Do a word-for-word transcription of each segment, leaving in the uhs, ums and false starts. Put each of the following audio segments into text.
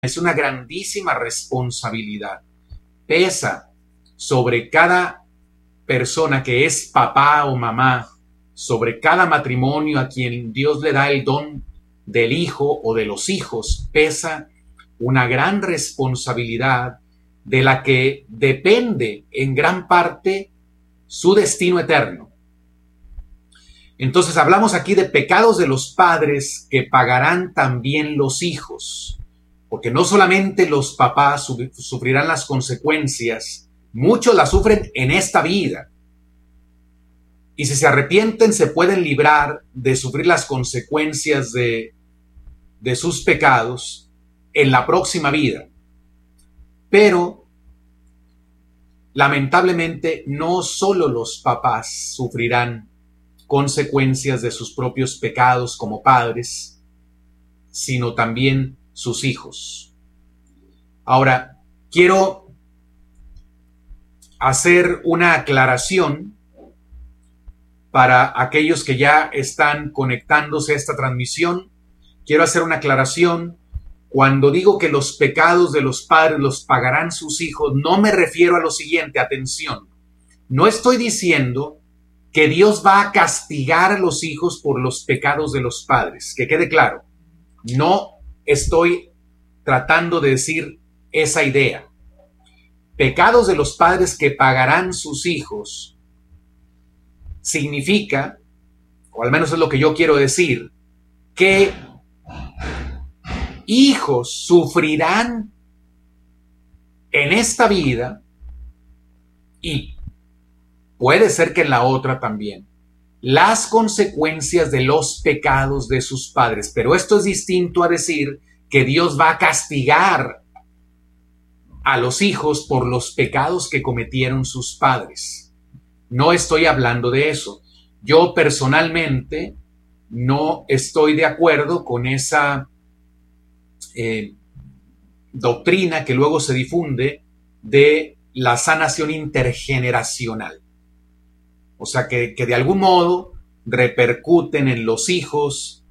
Es una grandísima responsabilidad. Pesa sobre cada persona que es papá o mamá, sobre cada matrimonio a quien Dios le da el don del hijo o de los hijos, pesa una gran responsabilidad de la que depende en gran parte su destino eterno. Entonces hablamos aquí de pecados de los padres que pagarán también los hijos, porque no solamente los papás sufrirán las consecuencias, muchos las sufren en esta vida. Y si se arrepienten, se pueden librar de sufrir las consecuencias de, de sus pecados en la próxima vida. Pero, lamentablemente, no solo los papás sufrirán consecuencias de sus propios pecados como padres, sino también sus hijos. Ahora, quiero hacer una aclaración para aquellos que ya están conectándose a esta transmisión. Quiero hacer una aclaración. Cuando digo que los pecados de los padres los pagarán sus hijos, no me refiero a lo siguiente, atención. No estoy diciendo que Dios va a castigar a los hijos por los pecados de los padres, que quede claro. No estoy tratando de decir esa idea. Pecados de los padres que pagarán sus hijos significa, o al menos es lo que yo quiero decir, que hijos sufrirán en esta vida y puede ser que en la otra también las consecuencias de los pecados de sus padres. Pero esto es distinto a decir que Dios va a castigar a los hijos por los pecados que cometieron sus padres. No estoy hablando de eso. Yo personalmente no estoy de acuerdo con esa eh, doctrina que luego se difunde de la sanación intergeneracional. O sea, que, que de algún modo repercuten en los hijos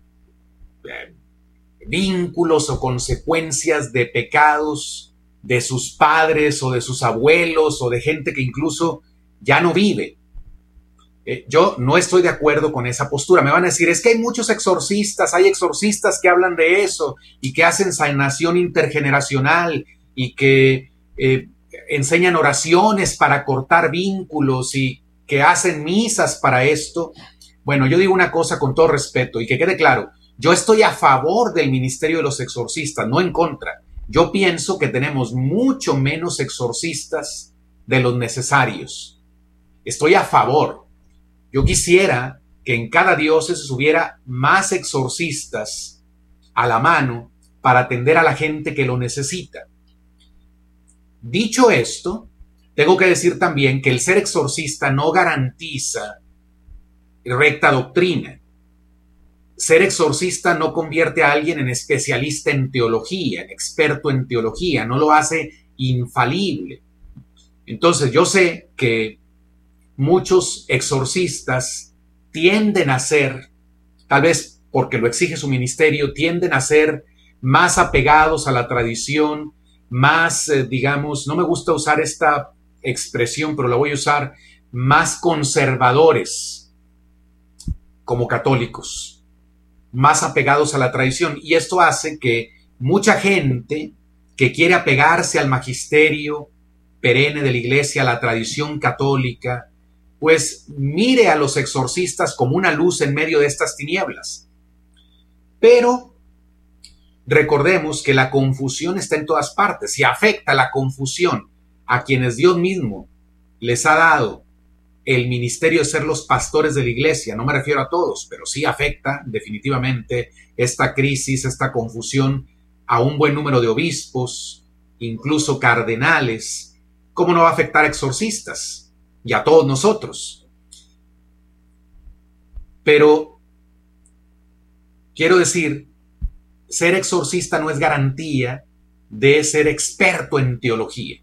eh, vínculos o consecuencias de pecados de sus padres o de sus abuelos o de gente que incluso ya no vive. Eh, yo no estoy de acuerdo con esa postura. Me van a decir, es que hay muchos exorcistas, hay exorcistas que hablan de eso y que hacen sanación intergeneracional y que eh, enseñan oraciones para cortar vínculos y que hacen misas para esto. Bueno, yo digo una cosa con todo respeto y que quede claro, yo estoy a favor del ministerio de los exorcistas, no en contra. Yo pienso que tenemos mucho menos exorcistas de los necesarios. Estoy a favor. Yo quisiera que en cada diócesis hubiera más exorcistas a la mano para atender a la gente que lo necesita. Dicho esto, tengo que decir también que el ser exorcista no garantiza recta doctrina. Ser exorcista no convierte a alguien en especialista en teología, en experto en teología, no lo hace infalible. Entonces yo sé que muchos exorcistas tienden a ser, tal vez porque lo exige su ministerio, tienden a ser más apegados a la tradición, más, eh, digamos, no me gusta usar esta expresión, pero la voy a usar, más conservadores como católicos, más apegados a la tradición. Y esto hace que mucha gente que quiere apegarse al magisterio perenne de la Iglesia, a la tradición católica, pues mire a los exorcistas como una luz en medio de estas tinieblas. Pero recordemos que la confusión está en todas partes y afecta la confusión a quienes Dios mismo les ha dado el ministerio de ser los pastores de la iglesia. No me refiero a todos, pero sí afecta definitivamente esta crisis, esta confusión a un buen número de obispos, incluso cardenales. ¿Cómo no va a afectar a exorcistas y a todos nosotros? Pero quiero decir, ser exorcista no es garantía de ser experto en teología,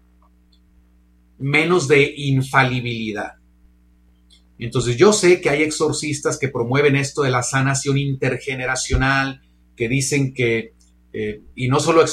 menos de infalibilidad. Entonces yo sé que hay exorcistas que promueven esto de la sanación intergeneracional, que dicen que eh, y no solo